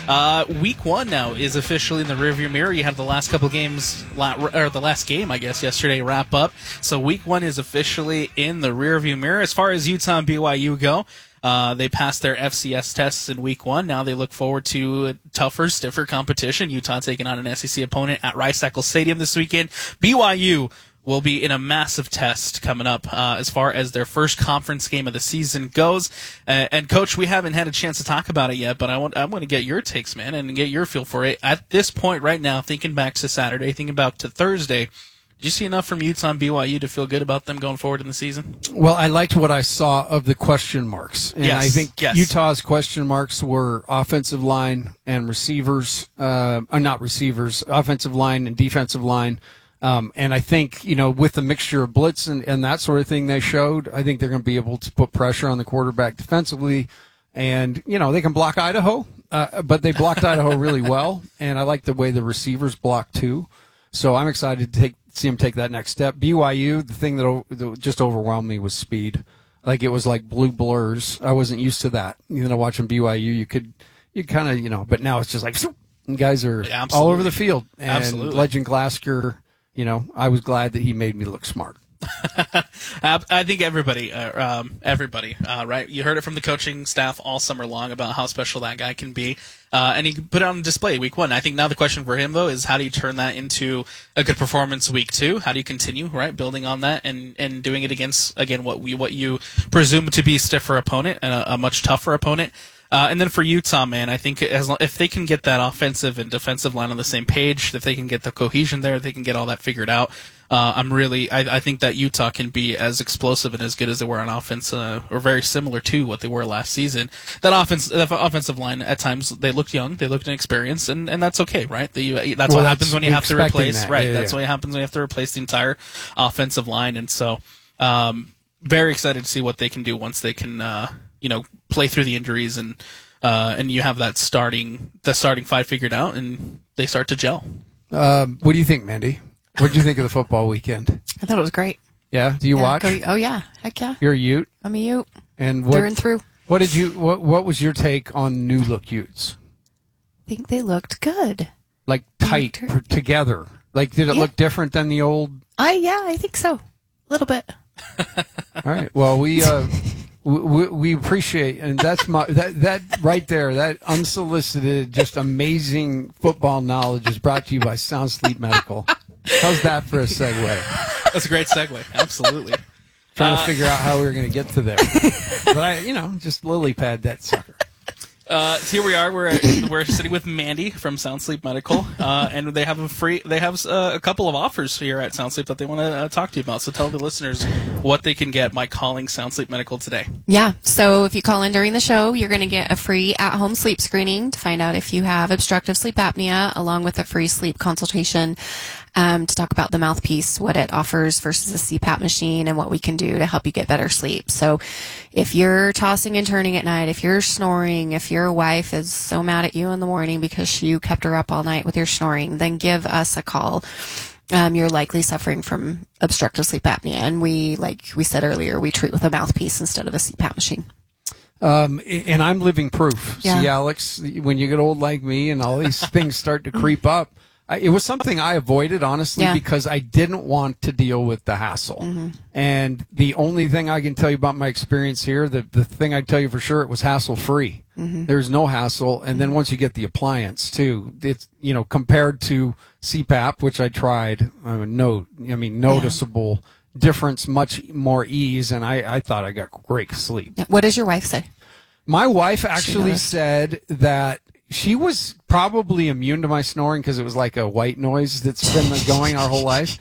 Week 1 now is officially in the rearview mirror. You had the last couple games, or the last game, I guess, yesterday wrap up. So Week 1 is officially in the rearview mirror. As far as Utah and BYU go, they passed their FCS tests in Week 1. Now they look forward to tougher, stiffer competition. Utah taking on an SEC opponent at Rice-Eccles Stadium this weekend. BYU will be in a massive test coming up as far as their first conference game of the season goes. And, Coach, we haven't had a chance to talk about it yet, but I want to get your takes, man, and get your feel for it. At this point right now, thinking back to Saturday, thinking back to Thursday, did you see enough from Utah and BYU to feel good about them going forward in the season? Well, I liked what I saw of the question marks. And I think Utah's question marks were offensive line and receivers, not receivers, offensive line and defensive line. And I think, with the mixture of blitz and that sort of thing they showed, I think they're going to be able to put pressure on the quarterback defensively. And, they can block Idaho, but they blocked Idaho really well. And I like the way the receivers block too. So I'm excited to see them take that next step. BYU, the thing that just overwhelmed me was speed. Like, it was like blue blurs. I wasn't used to that. Watching BYU, you kind of, but now it's just like, and guys are all over the field. And Legend Glasgow, I was glad that he made me look smart. I think everybody, right? You heard it from the coaching staff all summer long about how special that guy can be. And he put it on display Week 1. I think now the question for him, though, is how do you turn that into a good performance Week 2? How do you continue, right, building on that and doing it against, again, what you presume to be a stiffer opponent and a much tougher opponent? And then for Utah, man, I think if they can get that offensive and defensive line on the same page, if they can get the cohesion there, if they can get all that figured out, I think that Utah can be as explosive and as good as they were on offense, or very similar to what they were last season. That offensive line, at times, they looked young, they looked inexperienced, and that's okay, right? That's what happens when you have to replace, right? That's what happens when you have to replace the entire offensive line, and so, very excited to see what they can do once they can, play through the injuries and you have the starting five figured out and they start to gel. What do you think, Mandy? What did you think of the football weekend? I thought it was great. Yeah? Do you watch? Oh, yeah. Heck yeah. You're a Ute? I'm a Ute. And through and through. What was your take on new look Utes? I think they looked good. Like tight together. Like, did it look different than the old? I think so. A little bit. All right. Well, we appreciate, and that's that right there, that unsolicited, just amazing football knowledge is brought to you by Sound Sleep Medical. How's that for a segue? That's a great segue. Absolutely. Trying to figure out how we were going to get to there. But just lily pad that sucker. So here we are. We're sitting with Mandy from Sound Sleep Medical, and they have a couple of offers here at Sound Sleep that they want to talk to you about. So tell the listeners what they can get by calling Sound Sleep Medical today. Yeah. So if you call in during the show, you're going to get a free at-home sleep screening to find out if you have obstructive sleep apnea, along with a free sleep consultation to talk about the mouthpiece, what it offers versus a CPAP machine, and what we can do to help you get better sleep. So if you're tossing and turning at night, if you're snoring, if your wife is so mad at you in the morning because you kept her up all night with your snoring, then give us a call. You're likely suffering from obstructive sleep apnea. And like we said earlier, we treat with a mouthpiece instead of a CPAP machine. And I'm living proof. Yeah. See, Alex, when you get old like me and all these things start to creep up, it was something I avoided, honestly, because I didn't want to deal with the hassle. Mm-hmm. And the only thing I can tell you about my experience here, the thing I tell you for sure, it was hassle-free. Mm-hmm. There's no hassle. And then once you get the appliance, too, it's, compared to CPAP, which I tried, noticeable difference, much more ease, and I thought I got great sleep. What does your wife say? My wife actually said that she was probably immune to my snoring because it was like a white noise that's been going our whole life.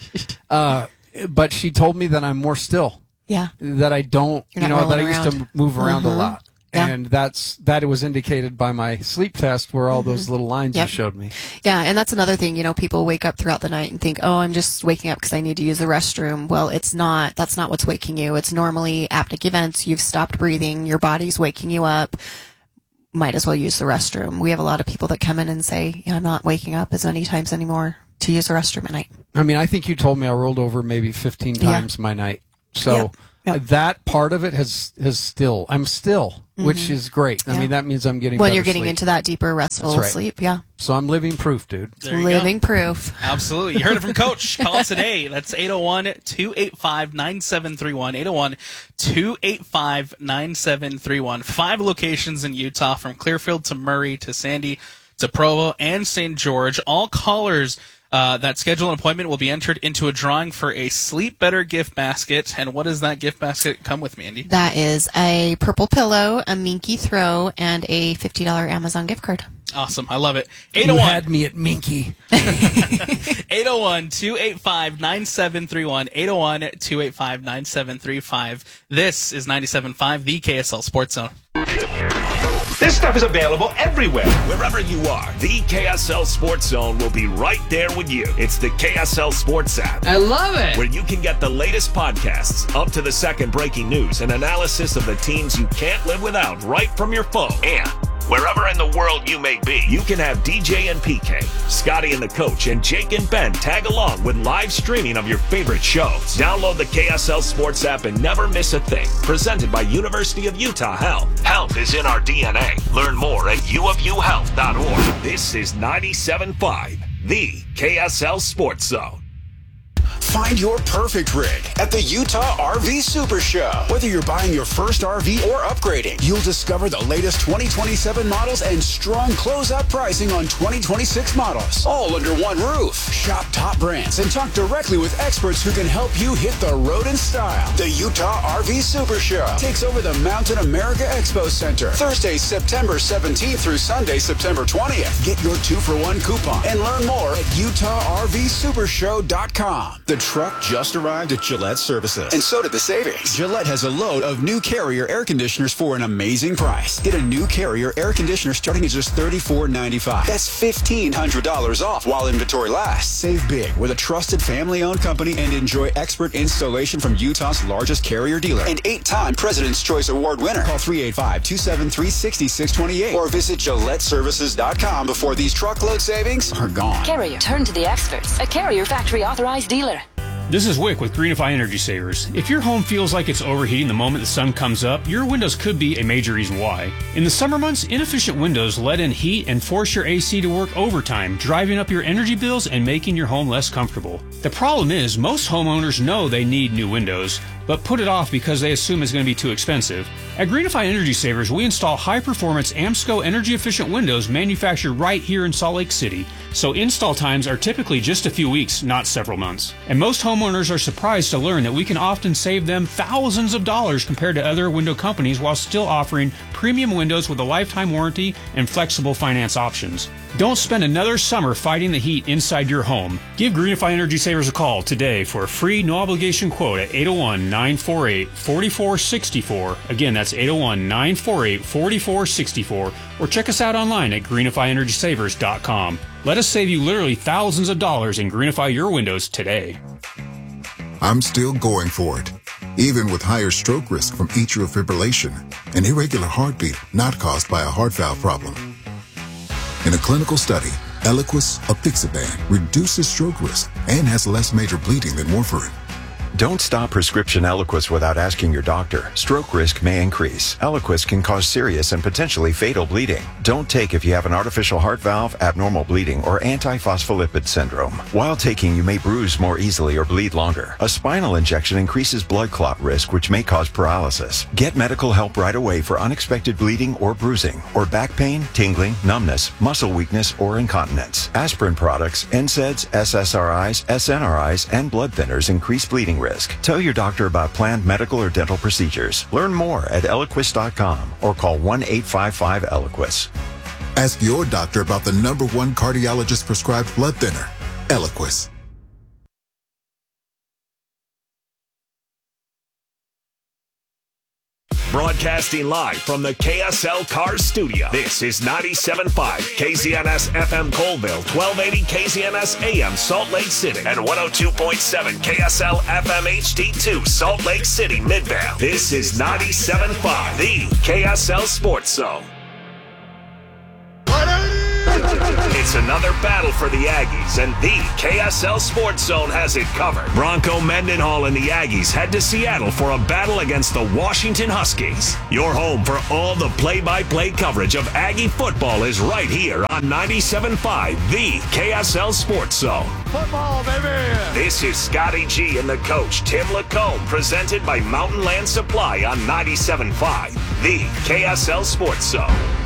But she told me that I'm more still. Yeah. That I don't, that I used to move around a lot. Yeah. And that it was indicated by my sleep test where all those little lines you showed me. Yeah, and that's another thing, people wake up throughout the night and think, oh, I'm just waking up because I need to use the restroom. Well, it's not. That's not what's waking you. It's normally apneic events. You've stopped breathing. Your body's waking you up. Might as well use the restroom. We have a lot of people that come in and say, I'm not waking up as many times anymore to use the restroom at night. I mean, I think you told me I rolled over maybe 15 times my night. So that part of it I'm still. which is great. I mean, that means I'm getting when you're getting sleep. into that deeper restful sleep. Yeah. So I'm living proof, dude. Living proof. Absolutely. You heard it from Coach. Call us today. That's 801-285-9731. 801-285-9731. 5 locations in Utah, from Clearfield to Murray to Sandy to Provo and St. George. All callers that schedule an appointment will be entered into a drawing for a Sleep Better gift basket. And what does that gift basket come with, Mandy? That is a purple pillow, a Minky throw, and a $50 Amazon gift card. Awesome. I love it. 801. You had me at Minky. 801-285-9731. 801-285-9735. This is 97.5, the KSL Sports Zone. This stuff is available everywhere. Wherever you are, the KSL Sports Zone will be right there with you. It's the KSL Sports app. I love it. Where you can get the latest podcasts, up-to-the-second breaking news, and analysis of the teams you can't live without right from your phone. And wherever in the world you may be, you can have DJ and PK, Scotty and the Coach, and Jake and Ben tag along with live streaming of your favorite shows. Download the KSL Sports app and never miss a thing. Presented by University of Utah Health. Health is in our DNA. Learn more at uofuhealth.org. This is 97.5, the KSL Sports Zone. Find your perfect rig at the Utah RV Super Show. Whether you're buying your first RV or upgrading, you'll discover the latest 2027 models and strong closeout pricing on 2026 models, all under one roof. Shop top brands and talk directly with experts who can help you hit the road in style. The Utah RV Super Show takes over the Mountain America Expo Center Thursday, September 17th through Sunday, September 20th. Get your 2-for-1 coupon and learn more at UtahRVSupershow.com. The truck just arrived at Gillette Services, and so did the savings. Gillette has a load of new Carrier air conditioners for an amazing price. Get a new Carrier air conditioner starting at just $34.95. That's $1,500 off while inventory lasts. Save big with a trusted family-owned company and enjoy expert installation from Utah's largest Carrier dealer and 8-time President's Choice Award winner. Call 385-273-6628 or visit GilletteServices.com before these truckload savings are gone. Carrier, turn to the experts. A Carrier factory authorized dealer. This is Wick with Greenify Energy Savers. If your home feels like it's overheating the moment the sun comes up, your windows could be a major reason why. In the summer months, inefficient windows let in heat and force your AC to work overtime, driving up your energy bills and making your home less comfortable. The problem is, most homeowners know they need new windows, but put it off because they assume it's going to be too expensive. At Greenify Energy Savers, we install high-performance AMSCO energy-efficient windows manufactured right here in Salt Lake City, so install times are typically just a few weeks, not several months. And most homeowners are surprised to learn that we can often save them thousands of dollars compared to other window companies while still offering premium windows with a lifetime warranty and flexible finance options. Don't spend another summer fighting the heat inside your home. Give Greenify Energy Savers a call today for a free no-obligation quote at 801-948-4464. Again, that's 801-948-4464. Or check us out online at greenifyenergysavers.com. Let us save you literally thousands of dollars and greenify your windows today. I'm still going for it, even with higher stroke risk from atrial fibrillation, an irregular heartbeat not caused by a heart valve problem. In a clinical study, Eliquis, apixaban, reduces stroke risk and has less major bleeding than warfarin. Don't stop prescription Eliquis without asking your doctor. Stroke risk may increase. Eliquis can cause serious and potentially fatal bleeding. Don't take if you have an artificial heart valve, abnormal bleeding, or antiphospholipid syndrome. While taking, you may bruise more easily or bleed longer. A spinal injection increases blood clot risk, which may cause paralysis. Get medical help right away for unexpected bleeding or bruising, or back pain, tingling, numbness, muscle weakness, or incontinence. Aspirin products, NSAIDs, SSRIs, SNRIs, and blood thinners increase bleeding risk. Tell your doctor about planned medical or dental procedures. Learn more at Eliquis.com or call 1-855-ELIQUIS. Ask your doctor about the #1 cardiologist prescribed blood thinner, Eliquis. Broadcasting live from the KSL Cars Studio. This is 97.5 KZNS FM Colville, 1280 KZNS AM Salt Lake City, and 102.7 KSL FM HD2 Salt Lake City Midvale. This is 97.5, the KSL Sports Zone. It's It's another battle for the Aggies, and the KSL Sports Zone has it covered. Bronco Mendenhall and the Aggies head to Seattle for a battle against the Washington Huskies. Your home for all the play-by-play coverage of Aggie football is right here on 97.5, the KSL Sports Zone. Football, baby! This is Scotty G and the coach, Tim Lacombe, presented by Mountain Land Supply on 97.5, the KSL Sports Zone.